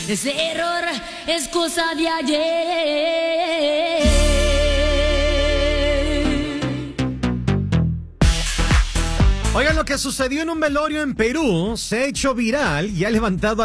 Ese error es cosa de ayer. Oigan, lo que sucedió en un velorio en Perú se ha hecho viral y ha levantado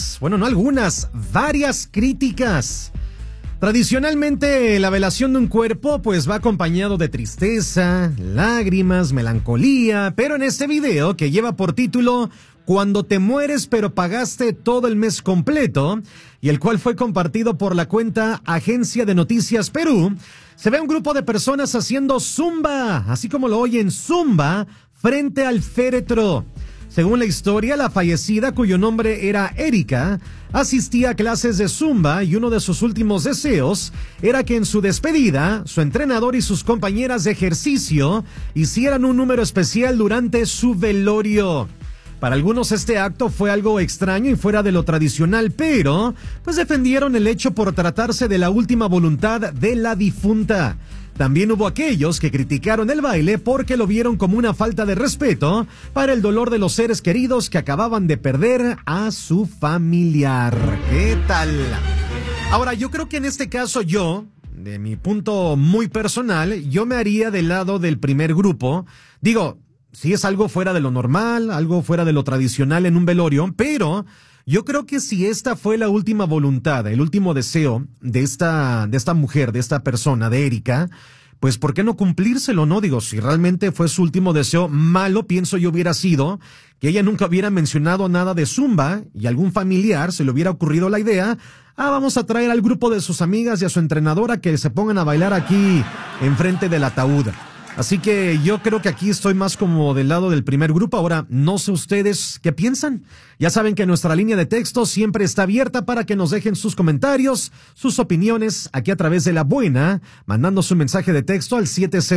varias críticas. Tradicionalmente, la velación de un cuerpo pues va acompañado de tristeza, lágrimas, melancolía, pero en este video que lleva por título "Cuando te mueres pero pagaste todo el mes completo", y el cual fue compartido por la cuenta Agencia de Noticias Perú, se ve un grupo de personas haciendo zumba, así como lo oyen, zumba, frente al féretro. Según la historia, la fallecida, cuyo nombre era Erika, asistía a clases de zumba y uno de sus últimos deseos era que en su despedida, su entrenador y sus compañeras de ejercicio hicieran un número especial durante su velorio. Para algunos este acto fue algo extraño y fuera de lo tradicional, pero pues defendieron el hecho por tratarse de la última voluntad de la difunta. También hubo aquellos que criticaron el baile porque lo vieron como una falta de respeto para el dolor de los seres queridos que acababan de perder a su familiar. ¿Qué tal? Ahora, yo creo que en este caso de mi punto muy personal, yo me haría del lado del primer grupo. Digo, si es algo fuera de lo normal, algo fuera de lo tradicional en un velorio, pero yo creo que si esta fue la última voluntad, el último deseo de esta mujer, de esta persona, de Erika, pues ¿por qué no cumplírselo, no? Digo, si realmente fue su último deseo, malo pienso yo hubiera sido que ella nunca hubiera mencionado nada de zumba y algún familiar se le hubiera ocurrido la idea, vamos a traer al grupo de sus amigas y a su entrenadora que se pongan a bailar aquí enfrente del ataúd. Así que yo creo que aquí estoy más como del lado del primer grupo. Ahora, no sé ustedes qué piensan. Ya saben que nuestra línea de texto siempre está abierta para que nos dejen sus comentarios, sus opiniones, aquí a través de La Buena, mandando su mensaje de texto al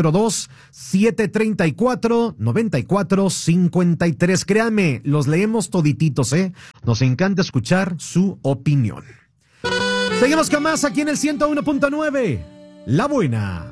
702-734-9453. Créanme, los leemos todititos, Nos encanta escuchar su opinión. Seguimos con más aquí en el 101.9. La Buena.